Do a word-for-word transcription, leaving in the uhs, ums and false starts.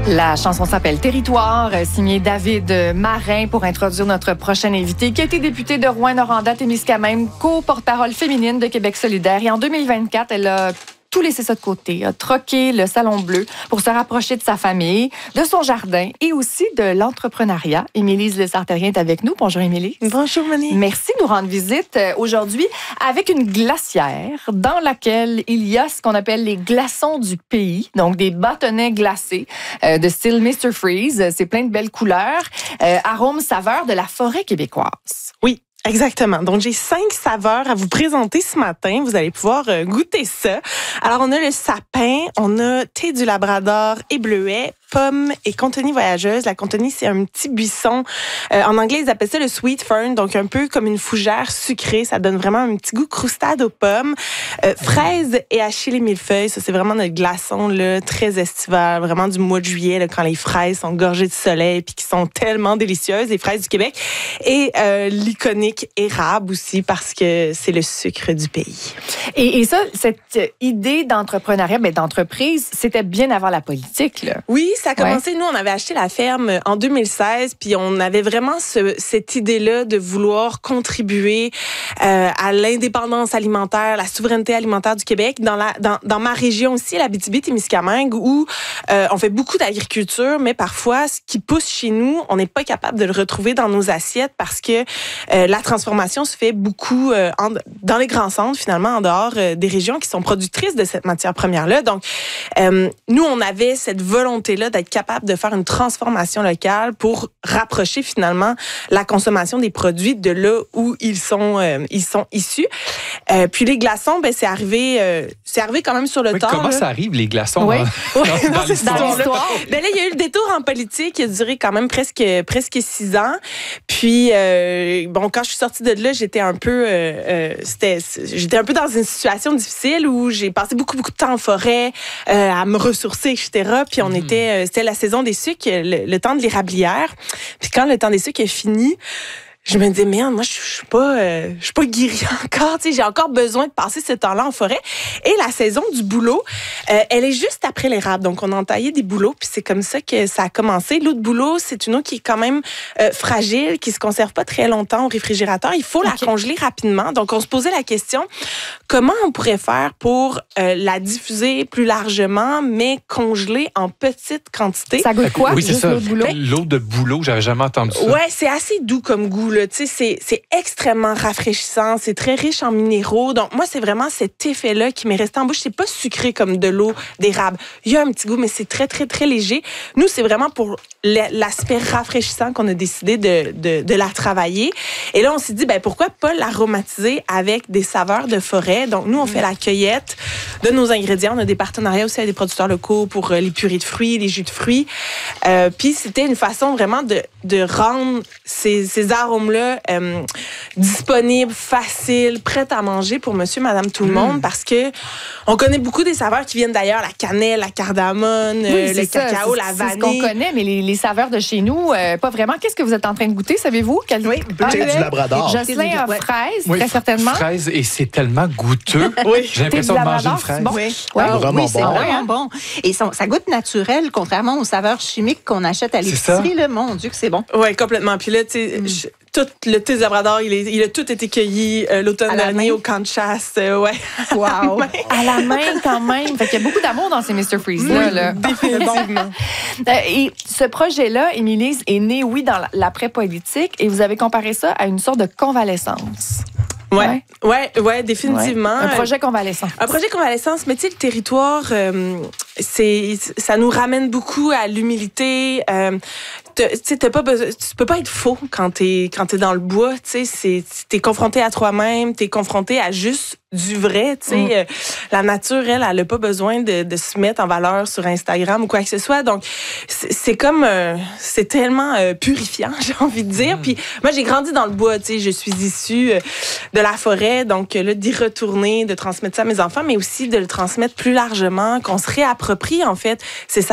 La chanson s'appelle Territoire, signée David Marin pour introduire notre prochaine invitée, qui a été députée de Rouyn-Noranda-Témiscamingue, co-porte-parole féminine de Québec solidaire. Et en deux mille vingt-quatre, elle a tout laissé ça de côté, a troqué le Salon Bleu pour se rapprocher de sa famille, de son jardin et aussi de l'entrepreneuriat. Émilise Lessard-Terrien est avec nous. Bonjour Émilie. Bonjour Mani. Merci de nous rendre visite aujourd'hui avec une glacière dans laquelle il y a ce qu'on appelle les glaçons du pays, donc des bâtonnets glacés euh, de style mister Freeze. C'est plein de belles couleurs, euh, arômes, saveurs de la forêt québécoise. Oui. Exactement. Donc, j'ai cinq saveurs à vous présenter ce matin. Vous allez pouvoir euh, goûter ça. Alors, on a le sapin, on a thé du Labrador et bleuet, pomme et contenue voyageuse. La contenue, c'est un petit buisson. Euh, en anglais, ils appellent ça le sweet fern, donc un peu comme une fougère sucrée. Ça donne vraiment un petit goût croustade aux pommes. Euh, fraises et achille millefeuille, ça, c'est vraiment notre glaçon là, très estival, vraiment du mois de juillet, là, quand les fraises sont gorgées de soleil puis qui sont tellement délicieuses, les fraises du Québec. Et euh, l'iconique érable aussi, parce que c'est le sucre du pays. Et, et ça, cette idée d'entrepreneuriat, ben, d'entreprise, c'était bien avant la politique, là. Oui, ça a commencé. Ouais. Nous, on avait acheté la ferme en deux mille seize, puis on avait vraiment ce, cette idée-là de vouloir contribuer euh, à l'indépendance alimentaire, la souveraineté alimentaire du Québec. Dans, la, dans, dans ma région aussi, l'Abitibi-Témiscamingue, où euh, on fait beaucoup d'agriculture, mais parfois, ce qui pousse chez nous, on n'est pas capable de le retrouver dans nos assiettes parce que euh, la transformation se fait beaucoup euh, en, dans les grands centres, finalement, en dehors euh, des régions qui sont productrices de cette matière première-là. Donc, euh, nous, on avait cette volonté-là d'être capable de faire une transformation locale pour rapprocher, finalement, la consommation des produits de là où ils sont, euh, ils sont issus. Euh, puis les glaçons, ben, c'est arrivé, euh, c'est arrivé quand même sur le oui, tard. Comment là. ça arrive, les glaçons? Oui, dans, oui dans, dans l'histoire. dans l'histoire. Ben là, il y a eu le détour en politique qui a duré quand même presque, presque six ans. Puis, euh, bon, quand je suis sortie de là, j'étais un peu, euh, euh, c'était, j'étais un peu dans une situation difficile où j'ai passé beaucoup, beaucoup de temps en forêt euh, à me ressourcer, et cetera. Puis on mmh. était, euh, c'était la saison des sucres, le, le temps de l'érablière. Puis quand le temps des sucres est fini, je me disais, merde, moi, je suis pas, euh, je suis pas guérie encore. Tu sais, j'ai encore besoin de passer ce temps-là en forêt. Et la saison du bouleau, euh, elle est juste après l'érable. Donc, on a entaillé des bouleaux, puis c'est comme ça que ça a commencé. L'eau de bouleau, c'est une eau qui est quand même euh, fragile, qui se conserve pas très longtemps au réfrigérateur. Il faut okay. la congeler rapidement. Donc, on se posait la question, comment on pourrait faire pour euh, la diffuser plus largement, mais congeler en petite quantité? Ça goûte quoi? Oui, c'est juste ça. L'eau de bouleau? L'eau de bouleau, j'avais jamais entendu ça. Ouais, c'est assez doux comme goût. C'est, c'est extrêmement rafraîchissant, c'est très riche en minéraux. Donc, moi, c'est vraiment cet effet-là qui m'est resté en bouche. C'est pas sucré comme de l'eau d'érable. Il y a un petit goût, mais c'est très, très, très léger. Nous, c'est vraiment pour l'aspect rafraîchissant qu'on a décidé de, de, de la travailler. Et là, on s'est dit, ben, pourquoi pas l'aromatiser avec des saveurs de forêt? Donc, nous, on fait la cueillette de nos ingrédients. On a des partenariats aussi avec des producteurs locaux pour les purées de fruits, les jus de fruits. Euh, Puis, c'était une façon vraiment de, de rendre ces, ces arômes là euh, disponible, facile, prête à manger pour monsieur, madame, tout le monde, mmh. parce que on connaît beaucoup des saveurs qui viennent d'ailleurs, la cannelle, la cardamone, oui, euh, le ça, cacao, la vanille. C'est ce qu'on connaît, mais les, les saveurs de chez nous, euh, pas vraiment. Qu'est-ce que vous êtes en train de goûter, savez-vous? Quel... Oui, ah, thé du Labrador. Jocelyn a fraise, oui, très certainement. Fraise, et c'est tellement goûteux. Oui. J'ai l'impression de manger une fraise. Bon. Oui, ouais. ah, vraiment oui, c'est bon. vraiment bon. Et ça, ça goûte naturel, contrairement aux saveurs chimiques qu'on achète à l'épicerie. Là, mon Dieu, que c'est bon. Oui, complètement. Puis là, tu sais, mm. je... tout le thé du Labrador, il, est, il a tout été cueilli euh, l'automne dernier au camp de chasse. Euh, ouais. Wow! À la main, quand même. Fait qu'il y a beaucoup d'amour dans ces mister Freeze-là. Oui, là. Définitivement. Et ce projet-là, Émilie, est né, oui, dans l'après-politique, et vous avez comparé ça à une sorte de convalescence. Ouais, ouais, ouais, ouais, définitivement. Ouais. Un projet convalescence. Un projet convalescence, mais tu sais, le territoire, euh, c'est, ça nous ramène beaucoup à l'humilité. Euh, tu sais, t'as pas besoin, tu peux pas être faux quand t'es quand t'es dans le bois. Tu sais, t'es confronté à toi-même, t'es confronté à juste du vrai. Tu sais, mm. euh, la nature, elle, elle a pas besoin de, de se mettre en valeur sur Instagram ou quoi que ce soit. Donc, c'est, c'est comme, euh, c'est tellement euh, purifiant, j'ai envie de dire. Mm. Puis moi, j'ai grandi dans le bois. Tu sais, je suis issue euh, de la forêt, donc là, d'y retourner, de transmettre ça à mes enfants, mais aussi de le transmettre plus largement, qu'on se réapproprie en fait. C'est ça.